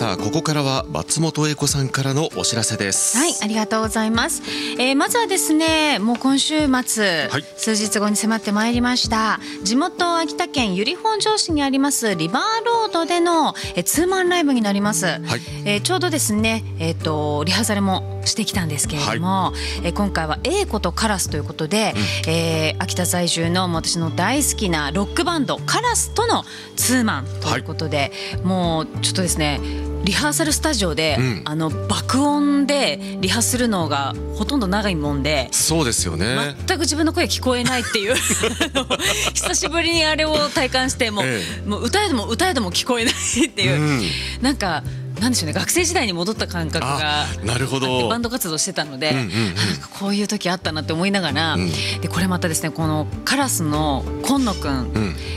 さあここからは松本英子さんからのお知らせです。 はい、ありがとうございます。まずはですね、もう今週末、 はい、 数日後に迫ってまいりました地元秋田県由利本荘市にありますリバーロードでのツーマンライブになります。 はい、 ちょうどですね、リハーサルもしてきたんですけれども、今回は英子とカラスということで、秋田在住の私の大好きなロックバンドカラスとのツーマンということで、もうちょっとですねリハーサルスタジオで、爆音でリハするのがほとんど長いもんで、 そうですよね、 全く自分の声聞こえないっていう久しぶりにあれを体感してもう歌えども聞こえないっていう、なんかなんでしょうね、学生時代に戻った感覚がなるほど、 バンド活動してたので、なんかこういう時あったなって思いながら、でこれまたですね、このカラスの今野くん、